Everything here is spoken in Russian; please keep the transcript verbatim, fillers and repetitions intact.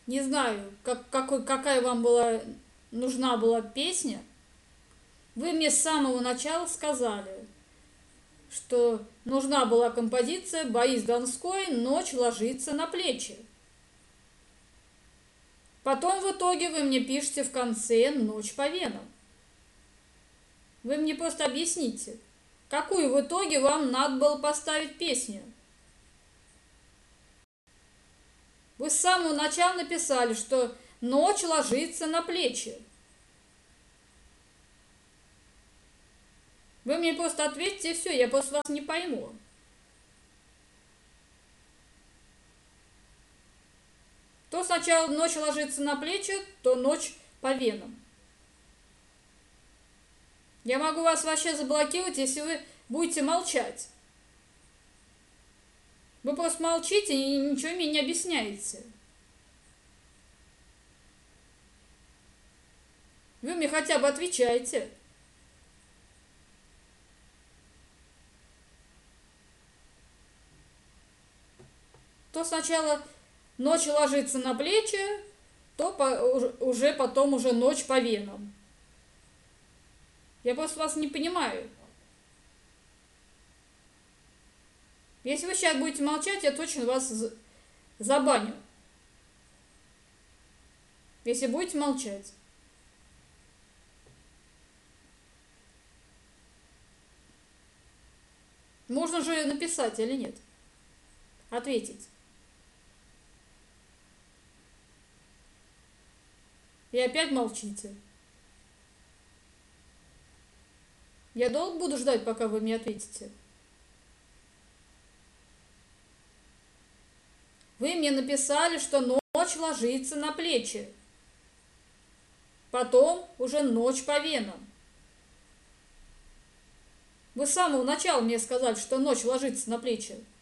Не знаю, как, какой, какая вам была нужна была песня. Вы мне с самого начала сказали, что нужна была композиция Борис Донской «Ночь ложится на плечи». Потом в итоге вы мне пишете в конце «Ночь по венам». Вы мне просто объясните, какую в итоге вам надо было поставить песню. Вы с самого начала написали, что «Ночь ложится на плечи». Вы мне просто ответьте, и все, я просто вас не пойму. То сначала «Ночь ложится на плечи», то «Ночь по венам». Я могу вас вообще заблокировать, если вы будете молчать. Вы просто молчите и ничего мне не объясняете. Вы мне хотя бы отвечаете. То сначала «Ночь ложится на плечи», то по, уже потом уже «Ночь по венам». Я просто вас не понимаю. Если вы сейчас будете молчать, я точно вас забаню. Если будете молчать. Можно же написать или нет? Ответить. И опять молчите. Я долго буду ждать, пока вы мне ответите. Вы мне написали, что ночь ложится на плечи. Потом уже «Ночь по венам». Вы с самого начала мне сказали, что ночь ложится на плечи.